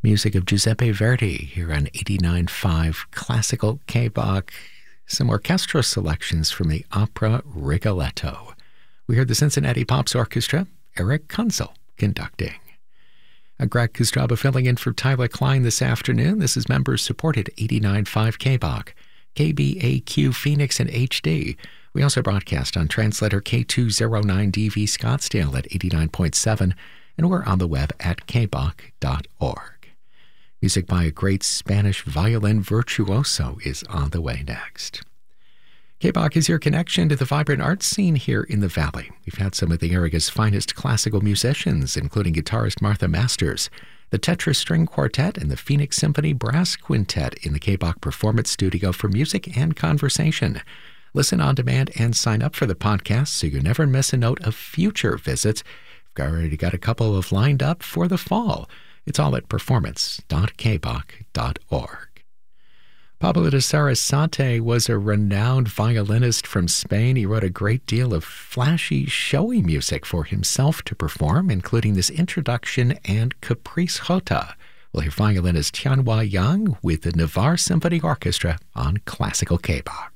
Music of Giuseppe Verdi here on 89.5 Classical K-Bach. Some orchestral selections from the opera Rigoletto. We heard the Cincinnati Pops Orchestra, Eric Kunzel conducting. Greg Kostraba filling in for Tyler Klein this afternoon. This is members-supported 89.5 K-Bach, KBAQ Phoenix and HD. We also broadcast on translator K209DV Scottsdale at 89.7, and we're on the web at kbach.org. Music by a great Spanish violin virtuoso is on the way next. K-Bach is your connection to the vibrant art scene here in the Valley. We've had some of the area's finest classical musicians, including guitarist Martha Masters, the Tetra String Quartet, and the Phoenix Symphony Brass Quintet in the K-Bach Performance Studio for music and conversation. Listen on demand and sign up for the podcast so you never miss a note of future visits. We've already got a couple of lined up for the fall. It's all at performance.kbach.org. Pablo de Sarasate was a renowned violinist from Spain. He wrote a great deal of flashy, showy music for himself to perform, including this introduction and Caprice Jota. We'll hear violinist Tianhua Yang with the Navarre Symphony Orchestra on Classical K-Bach.